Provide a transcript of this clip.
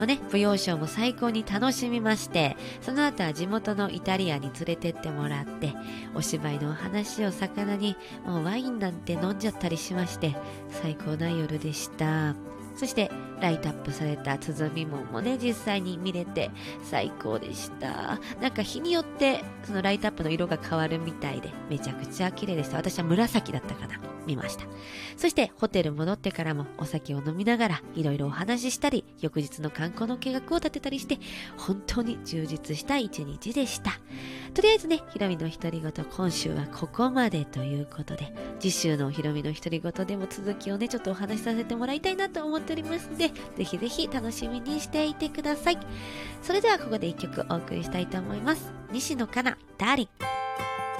ね、舞踊ショーも最高に楽しみまして、その後は地元のイタリアンに連れてってもらって、お芝居のお話を魚に、もうワインなんて飲んじゃったりしまして、最高な夜でした。そしてライトアップされた鼓門もね、実際に見れて最高でした。なんか日によってそのライトアップの色が変わるみたいで、めちゃくちゃ綺麗でした。私は紫だったかな、見ました。そしてホテル戻ってからもお酒を飲みながらいろいろお話ししたり、翌日の観光の計画を立てたりして、本当に充実した一日でした。とりあえずね、ひろみの独り言、今週はここまでということで、次週のひろみの独り言でも続きをね、ちょっとお話しさせてもらいたいなと思っておりますので、ぜひぜひ楽しみにしていてください。それではここで一曲お送りしたいと思います。西野カナ、ダーリン。